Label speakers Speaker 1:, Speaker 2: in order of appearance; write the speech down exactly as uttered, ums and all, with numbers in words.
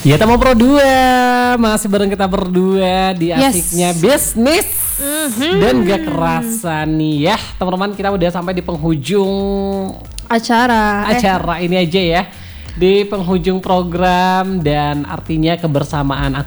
Speaker 1: Ya Tamo Pro dua masih bareng kita berdua di
Speaker 2: Yes.
Speaker 1: asiknya bisnis
Speaker 2: Mhm.
Speaker 1: dan gak kerasa nih ya teman-teman, kita udah sampai di penghujung
Speaker 2: Acara. eh,
Speaker 1: acara ini aja ya, di penghujung program, dan artinya kebersamaan